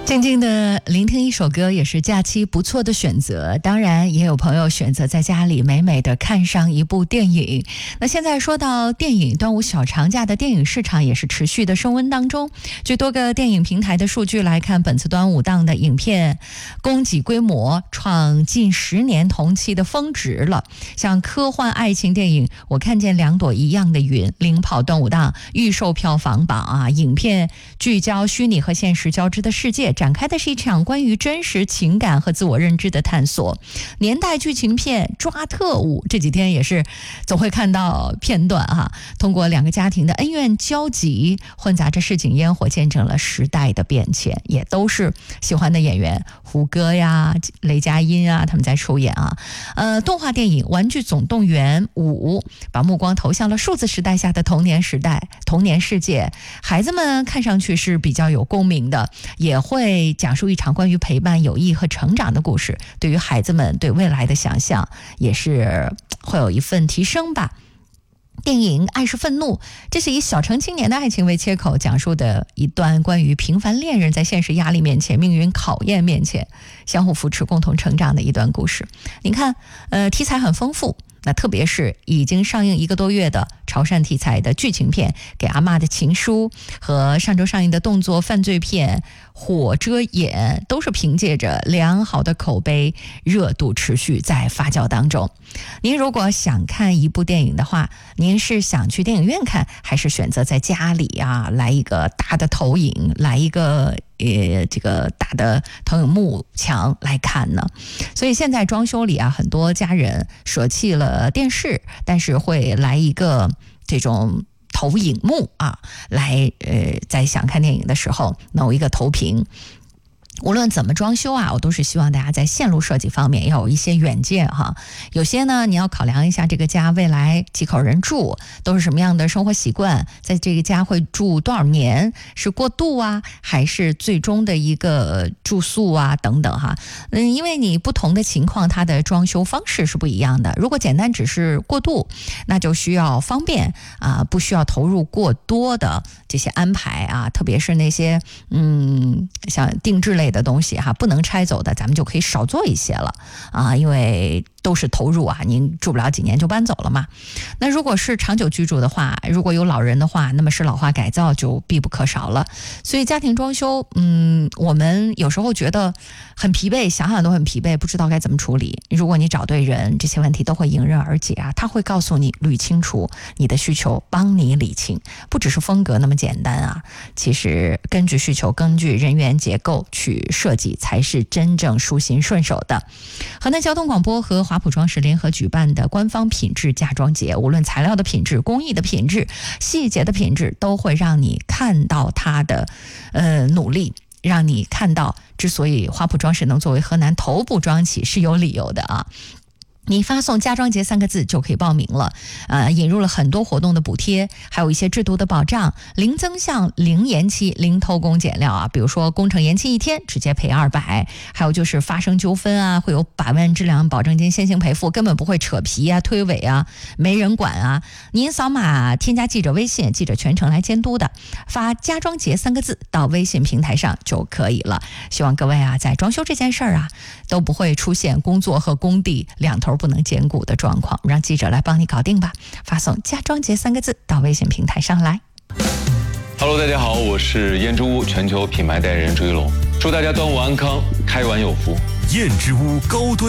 静静的聆听一首歌也是假期不错的选择，当然也有朋友选择在家里美美的看上一部电影。那现在说到电影，端午小长假的电影市场也是持续的升温当中。据多个电影平台的数据来看，本次端午档的影片供给规模创近10年同期的峰值了。像科幻爱情电影《我看见两朵一样的云》领跑端午档预售票房榜啊，影片聚焦虚拟和现实交织的世界，展开的是一场关于真实情感和自我认知的探索。年代剧情片《抓特务》这几天也是总会看到片段哈，通过两个家庭的恩怨交集，混杂着市井烟火，见证了时代的变迁，也都是喜欢的演员，胡歌呀、雷佳音啊，他们在出演啊。动画电影《玩具总动员5》把目光投向了数字时代下的童年时代、童年世界，孩子们看上去是比较有共鸣的，也会讲述一场关于陪伴、友谊和成长的故事，对于孩子们对未来的想象也是会有一份提升吧。电影《爱是愤怒》，这是以小城青年的爱情为切口，讲述的一段关于平凡恋人在现实压力面前、命运考验面前相互扶持、共同成长的一段故事。你看，题材很丰富。那特别是已经上映1个多月的潮汕题材的剧情片《给阿嬷的情书》和上周上映的动作犯罪片《火遮眼》，都是凭借着良好的口碑，热度持续在发酵当中。您如果想看一部电影的话，您是想去电影院看，还是选择在家里啊来一个大的投影，来一个这个大的投影幕墙来看呢？所以现在装修里啊，很多家人舍弃了电视，但是会来一个这种投影幕啊，来在想看电影的时候弄一个投屏。无论怎么装修啊，我都是希望大家在线路设计方面要有一些远见哈。有些呢，你要考量一下这个家未来几口人住，都是什么样的生活习惯，在这个家会住多少年，是过渡啊，还是最终的一个住宿啊等等哈。因为你不同的情况，它的装修方式是不一样的。如果简单只是过渡，那就需要方便啊，不需要投入过多的这些安排啊，特别是那些像定制类的东西哈，不能拆走的，咱们就可以少做一些了啊，因为都是投入啊，您住不了几年就搬走了嘛。那如果是长久居住的话，如果有老人的话，那么是老化改造就必不可少了。所以家庭装修，我们有时候觉得很疲惫，想想都很疲惫，不知道该怎么处理。如果你找对人，这些问题都会迎刃而解啊。他会告诉你捋清楚你的需求，帮你理清，不只是风格那么简单啊。其实根据需求，根据人员结构去设计，才是真正舒心顺手的。河南交通广播和华普装饰联合举办的官方品质家装节，无论材料的品质、工艺的品质、细节的品质，都会让你看到它的努力，让你看到之所以华普装饰能作为河南头部装企是有理由的啊。你发送家装节3个字就可以报名了，引入了很多活动的补贴，还有一些制度的保障，零增项、零延期、零偷工减料啊。比如说工程延期1天直接赔200，还有就是发生纠纷啊，会有把关质量保证金先行赔付，根本不会扯皮啊、推诿啊，没人管啊。您扫码添加记者微信，记者全程来监督的，发家装节3个字到微信平台上就可以了。希望各位啊，在装修这件事儿啊，都不会出现工作和工地两头不能兼顾的状况，让记者来帮你搞定吧。发送家装节3个字到微信平台上来。 Hello， 大家好，我是燕之屋全球品牌代言人朱一龙，祝大家端午安康，开碗有福。 燕之屋高端